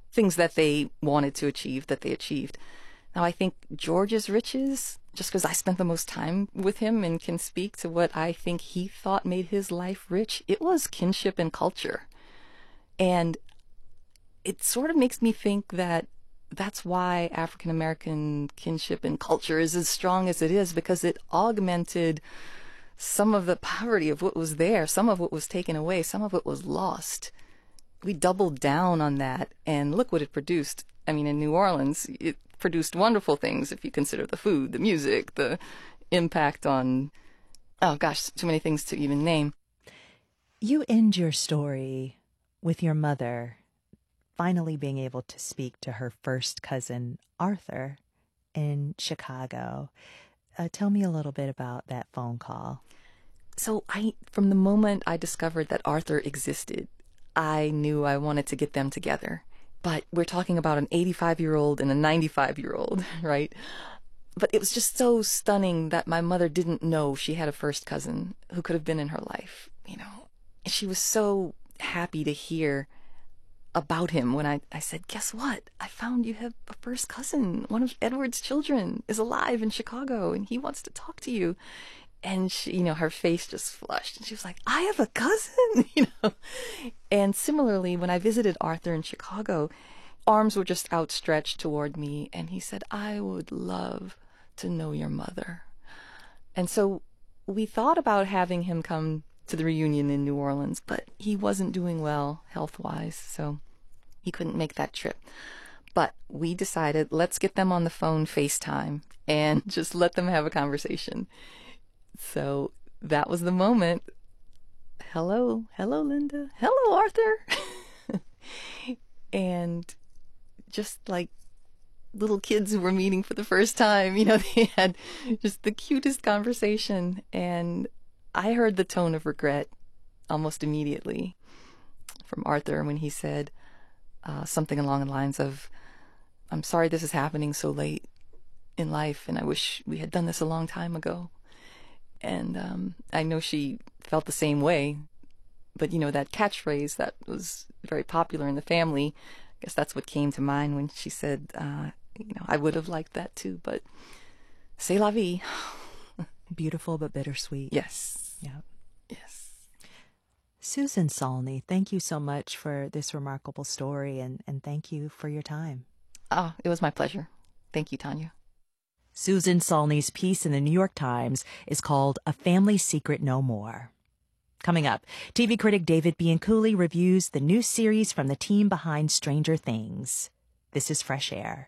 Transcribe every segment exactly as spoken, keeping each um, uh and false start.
things that they wanted to achieve that they achieved. Now, I think George's riches, just because I spent the most time with him and can speak to what I think he thought made his life rich, it was kinship and culture. And it sort of makes me think that that's why African American kinship and culture is as strong as it is, because it augmented some of the poverty of what was there, some of what was taken away, some of it was lost. We doubled down on that, and look what it produced. I mean, in New Orleans, it produced wonderful things if you consider the food, the music, the impact on, oh gosh, too many things to even name. You end your story with your mother finally being able to speak to her first cousin, Arthur, in Chicago. Uh, tell me a little bit about that phone call. So I, from the moment I discovered that Arthur existed, I knew I wanted to get them together. But we're talking about an eighty-five-year-old and a ninety-five-year-old, right? But it was just so stunning that my mother didn't know she had a first cousin who could have been in her life, you know. And she was so happy to hear about him when I, I said, guess what? I found you have a first cousin. One of Edward's children is alive in Chicago, and he wants to talk to you. And she, you know, her face just flushed, and she was like, I have a cousin, you know. And similarly, when I visited Arthur in Chicago, arms were just outstretched toward me, and he said, I would love to know your mother. And so we thought about having him come to the reunion in New Orleans, but he wasn't doing well health-wise, so he couldn't make that trip. But we decided, let's get them on the phone FaceTime and just let them have a conversation. So that was the moment. Hello, hello, Linda. Hello, Arthur. And just like little kids who were meeting for the first time, you know, they had just the cutest conversation. And I heard the tone of regret almost immediately from Arthur when he said uh, something along the lines of, I'm sorry this is happening so late in life, and I wish we had done this a long time ago. And um, I know she felt the same way. But, you know, that catchphrase that was very popular in the family, I guess that's what came to mind when she said, uh, you know, I would have liked that too, but c'est la vie. Beautiful but bittersweet. Yes. Yeah. Yes. Susan Salney, thank you so much for this remarkable story, and, and thank you for your time. Oh, it was my pleasure. Thank you, Tanya. Susan Salney's piece in the New York Times is called A Family Secret No More. Coming up, T V critic David Bianculli reviews the new series from the team behind Stranger Things. This is Fresh Air.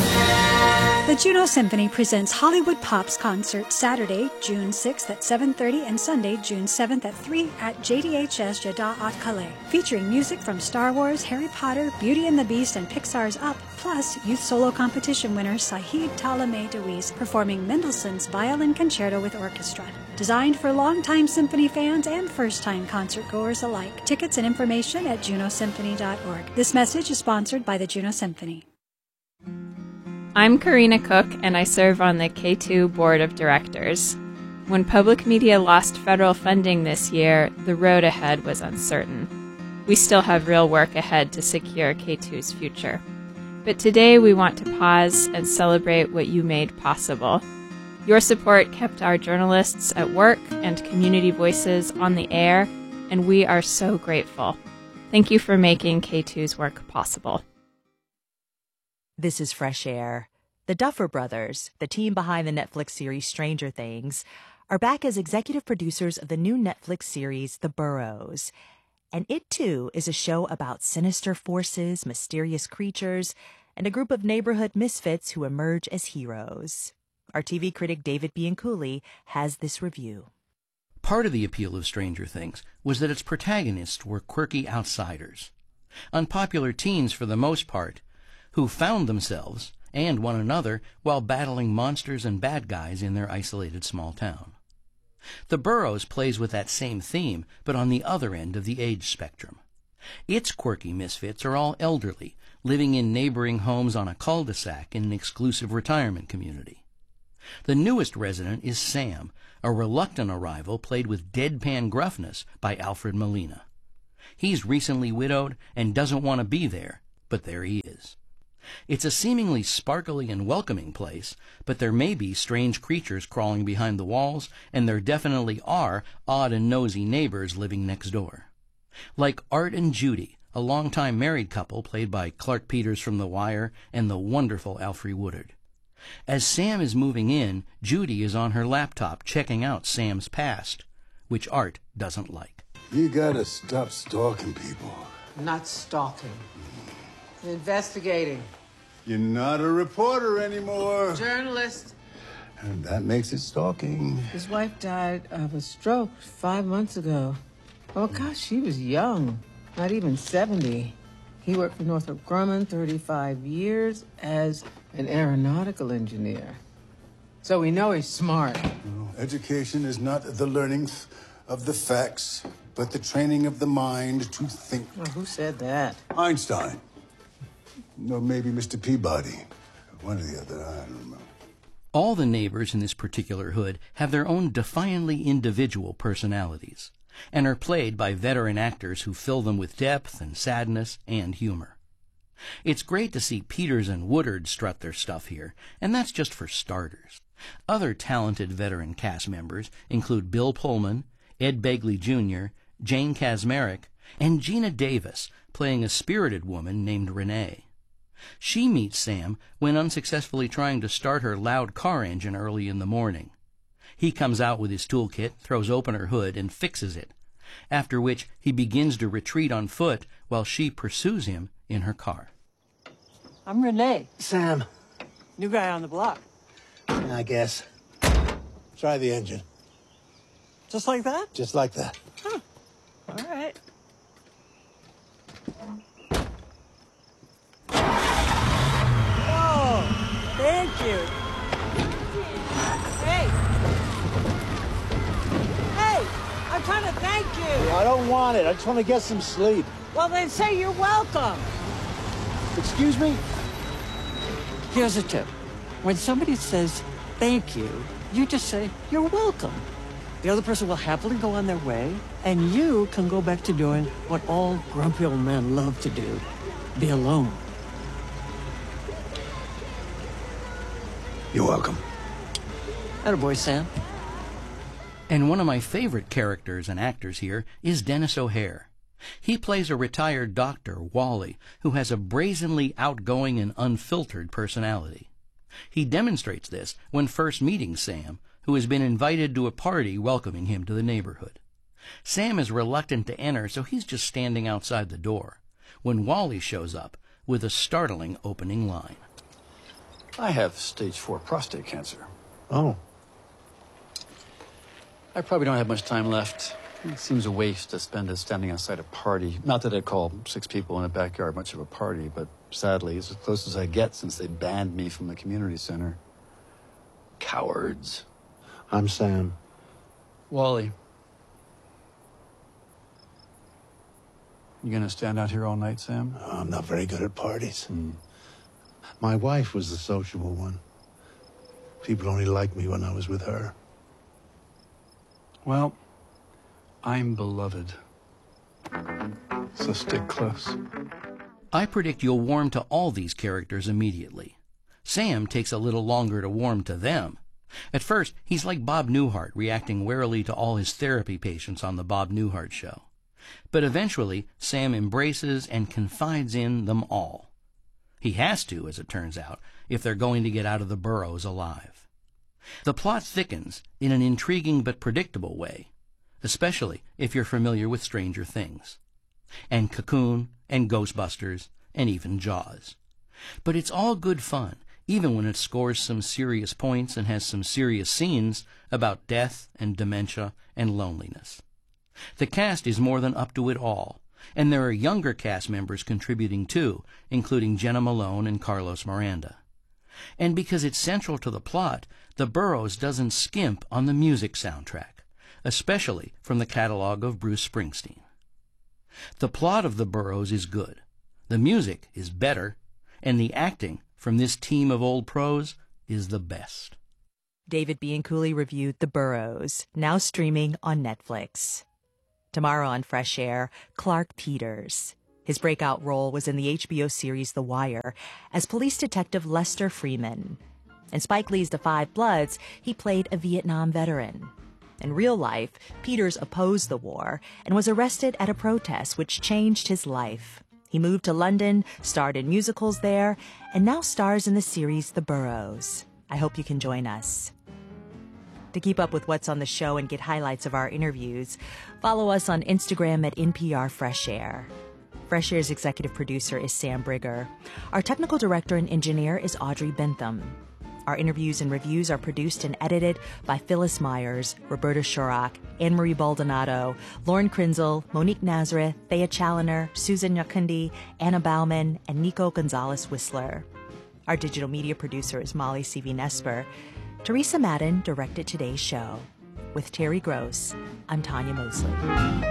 The Juno Symphony presents Hollywood Pops Concert Saturday, June sixth at seven thirty and Sunday, June seventh at three at J D H S Jeddah at Calais, featuring music from Star Wars, Harry Potter, Beauty and the Beast, and Pixar's Up, plus youth solo competition winner Sahid Talameh Deweese performing Mendelssohn's Violin Concerto with Orchestra. Designed for longtime symphony fans and first-time concert goers alike. Tickets and information at juno symphony dot org. This message is sponsored by the Juno Symphony. I'm Karina Cook, and I serve on the K two Board of Directors. When public media lost federal funding this year, the road ahead was uncertain. We still have real work ahead to secure K two's future. But today we want to pause and celebrate what you made possible. Your support kept our journalists at work and community voices on the air, and we are so grateful. Thank you for making K two's work possible. This is Fresh Air. The Duffer Brothers, the team behind the Netflix series Stranger Things, are back as executive producers of the new Netflix series The Burrows. And it, too, is a show about sinister forces, mysterious creatures, and a group of neighborhood misfits who emerge as heroes. Our T V critic David Bianculli has this review. Part of the appeal of Stranger Things was that its protagonists were quirky outsiders, unpopular teens for the most part, who found themselves and one another while battling monsters and bad guys in their isolated small town. The Burrows plays with that same theme, but on the other end of the age spectrum. Its quirky misfits are all elderly, living in neighboring homes on a cul-de-sac in an exclusive retirement community. The newest resident is Sam, a reluctant arrival played with deadpan gruffness by Alfred Molina. He's recently widowed and doesn't want to be there, but there he is. It's a seemingly sparkly and welcoming place, but there may be strange creatures crawling behind the walls, and there definitely are odd and nosy neighbors living next door. Like Art and Judy, a longtime married couple played by Clark Peters from The Wire and the wonderful Alfre Woodard. As Sam is moving in, Judy is on her laptop checking out Sam's past, which Art doesn't like. You gotta stop stalking people. Not stalking. Investigating. You're not a reporter anymore. Journalist. And that makes it stalking. His wife died of a stroke five months ago. Oh, gosh, she was young. Not even seventy. He worked for Northrop Grumman thirty-five years as an aeronautical engineer. So we know he's smart. No, education is not the learning of the facts, but the training of the mind to think. Well, who said that? Einstein. No, maybe Mister Peabody. One or the other, I don't know. All the neighbors in this particular hood have their own defiantly individual personalities, and are played by veteran actors who fill them with depth and sadness and humor. It's great to see Peters and Woodard strut their stuff here, and that's just for starters. Other talented veteran cast members include Bill Pullman, Ed Begley Junior, Jane Kaczmarek, and Gina Davis, playing a spirited woman named Renee. She meets Sam when unsuccessfully trying to start her loud car engine early in the morning. He comes out with his toolkit, throws open her hood, and fixes it, after which he begins to retreat on foot while she pursues him in her car. I'm Renee. Sam. New guy on the block. I guess. Try the engine. Just like that? Just like that. Huh. All right. Oh, thank you. Hey. Hey, I'm trying to thank you. I don't want it. I just want to get some sleep. Well, then say you're welcome. Excuse me? Here's a tip. When somebody says thank you, you just say you're welcome. The other person will happily go on their way, and you can go back to doing what all grumpy old men love to do, be alone. You're welcome. Attaboy, Sam. And one of my favorite characters and actors here is Dennis O'Hare. He plays a retired doctor, Wally, who has a brazenly outgoing and unfiltered personality. He demonstrates this when first meeting Sam, who has been invited to a party welcoming him to the neighborhood. Sam is reluctant to enter, so he's just standing outside the door, when Wally shows up with a startling opening line. I have stage four prostate cancer. Oh. I probably don't have much time left. It seems a waste to spend it standing outside a party. Not that I'd call six people in a backyard much of a party, but sadly, it's as close as I get since they banned me from the community center. Cowards. I'm Sam. Wally. You gonna stand out here all night, Sam? I'm not very good at parties. Hmm. My wife was the sociable one. People only liked me when I was with her. Well, I'm beloved. So stick close. I predict you'll warm to all these characters immediately. Sam takes a little longer to warm to them. At first, he's like Bob Newhart, reacting warily to all his therapy patients on the Bob Newhart Show. But eventually, Sam embraces and confides in them all. He has to, as it turns out, if they're going to get out of the burrows alive. The plot thickens in an intriguing but predictable way, especially if you're familiar with Stranger Things, and Cocoon, and Ghostbusters, and even Jaws. But it's all good fun, even when it scores some serious points and has some serious scenes about death and dementia and loneliness. The cast is more than up to it all, and there are younger cast members contributing too, including Jenna Malone and Carlos Miranda. And because it's central to the plot, The Burrows doesn't skimp on the music soundtrack, especially from the catalog of Bruce Springsteen. The plot of The Burrows is good, the music is better, and the acting from this team of old pros is the best. David Bianculli reviewed The Burrows, now streaming on Netflix. Tomorrow on Fresh Air, Clark Peters. His breakout role was in the H B O series The Wire as police detective Lester Freeman. In Spike Lee's The Five Bloods, he played a Vietnam veteran. In real life, Peters opposed the war and was arrested at a protest which changed his life. He moved to London, starred in musicals there, and now stars in the series The Burrows. I hope you can join us. To keep up with what's on the show and get highlights of our interviews, follow us on Instagram at N P R Fresh Air. Fresh Air's executive producer is Sam Brigger. Our technical director and engineer is Audrey Bentham. Our interviews and reviews are produced and edited by Phyllis Myers, Roberta Shurock, Anne-Marie Baldonado, Lauren Krinzel, Monique Nazareth, Thea Challoner, Susan Yakundi, Anna Bauman, and Nico Gonzalez-Whistler. Our digital media producer is Molly C V Nesper. Teresa Madden directed today's show. With Terry Gross, I'm Tanya Mosley.